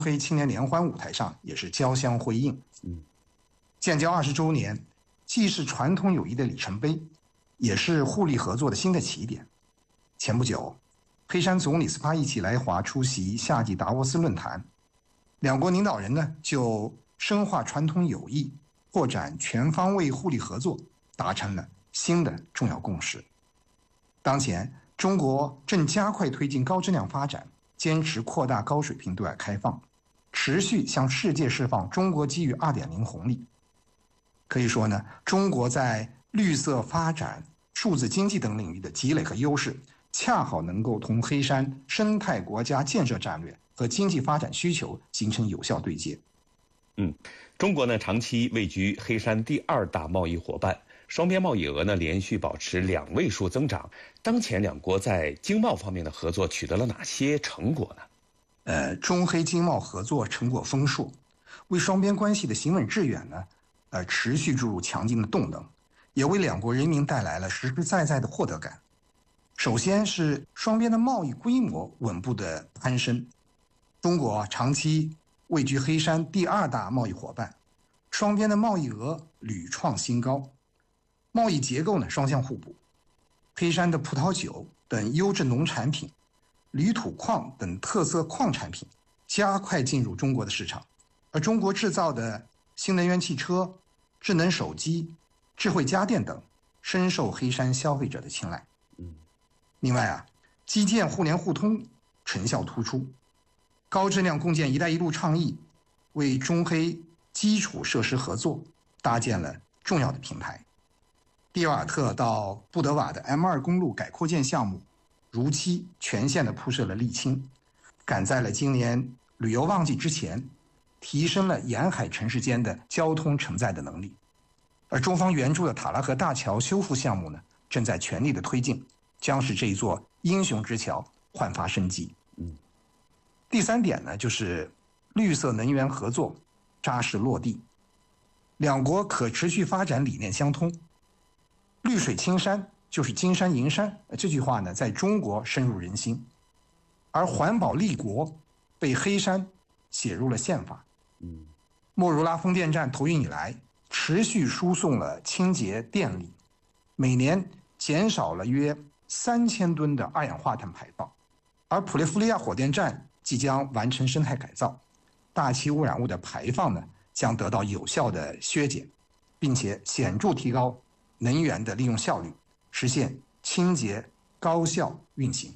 黑青年联欢舞台上也是交相辉映。建交20周年，既是传统友谊的里程碑，也是互利合作的新的起点。前不久，黑山总理斯帕伊奇来华出席夏季达沃斯论坛，两国领导人呢就深化传统友谊、拓展全方位互利合作达成了新的重要共识。当前，中国正加快推进高质量发展，坚持扩大高水平对外开放，持续向世界释放中国机遇 2.0 红利。可以说呢，中国在绿色发展、数字经济等领域的积累和优势，恰好能够同黑山生态国家建设战略和经济发展需求形成有效对接。 中国呢长期位居黑山第2大贸易伙伴，双边贸易额呢连续保持2位数增长。当前两国在经贸方面的合作取得了哪些成果呢？ 中黑经贸合作成果丰硕，为双边关系的行稳致远呢，持续注入强劲的动能，也为两国人民带来了实实在在的获得感。首先是双边的贸易规模稳步的攀升，中国长期位居黑山第2大贸易伙伴，双边的贸易额屡创新高，贸易结构呢双向互补。黑山的葡萄酒等优质农产品、铝土矿等特色矿产品加快进入中国的市场，而中国制造的新能源汽车、智能手机、智慧家电等深受黑山消费者的青睐。另外基建互联互通成效突出，高质量共建“一带一路”倡议为中黑基础设施合作搭建了重要的平台。蒂尔瓦特到布德瓦的 M2 公路改扩建项目如期全线的铺设了沥青，赶在了今年旅游旺季之前，提升了沿海城市间的交通承载的能力。而中方援助的塔拉河大桥修复项目呢，正在全力的推进，将使这一座英雄之桥焕发生机。第3点呢，就是绿色能源合作扎实落地，两国可持续发展理念相通。绿水青山就是金山银山，这句话呢在中国深入人心，而环保立国被黑山写入了宪法。莫如拉风电站投运以来，持续输送了清洁电力，每年减少了约3000吨的二氧化碳排放。而普列夫利亚火电站即将完成生态改造，大气污染物的排放呢将得到有效的削减，并且显著提高能源的利用效率，实现清洁高效运行。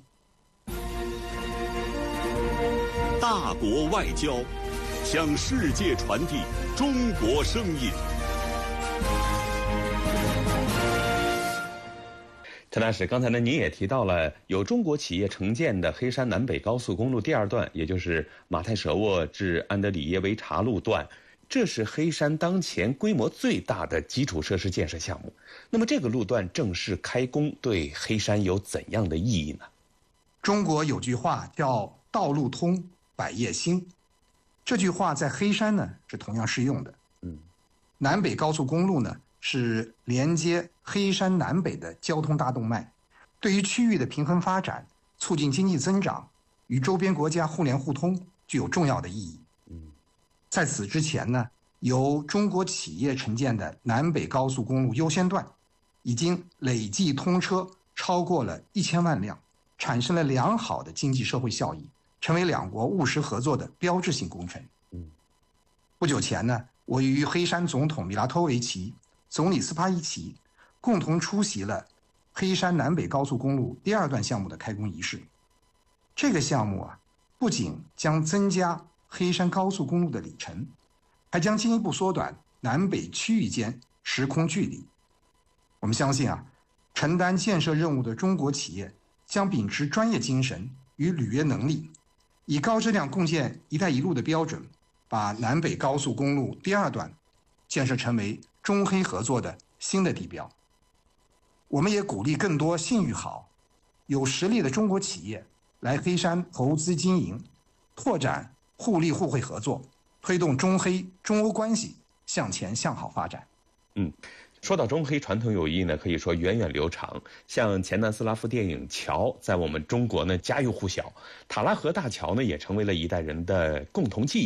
大国外交，向世界传递中国声音。 陈大使，刚才呢您也提到了由中国企业承建的黑山南北高速公路第2段，也就是马泰舍沃至安德里耶维察路段，这是黑山当前规模最大的基础设施建设项目。那么这个路段正式开工对黑山有怎样的意义呢？ 中国有句话叫道路通百业兴，这句话在黑山呢是同样适用的。南北高速公路呢是连接黑山南北的交通大动脉，对于区域的平衡发展、促进经济增长与周边国家互联互通具有重要的意义。在此之前呢，由中国企业承建的南北高速公路优先段已经累计通车超过了1000万辆，产生了良好的经济社会效益，成为两国务实合作的标志性工程。不久前呢，我与黑山总统米拉托维奇、总理斯帕伊奇共同出席了黑山南北高速公路第2段项目的开工仪式。这个项目不仅将增加黑山高速公路的里程，还将进一步缩短南北区域间时空距离。我们相信承担建设任务的中国企业将秉持专业精神与履约能力，以高质量共建“一带一路”的标准，把南北高速公路第2段建设成为中黑合作的新的地标。我们也鼓励更多信誉好、有实力的中国企业来黑山投资经营，拓展互利互惠合作，推动中黑中欧关系向前向好发展。 说到中黑传统友谊呢，可以说源远流长。像前南斯拉夫电影《桥》在我们中国呢家喻户晓，塔拉河大桥呢也成为了一代人的共同记忆。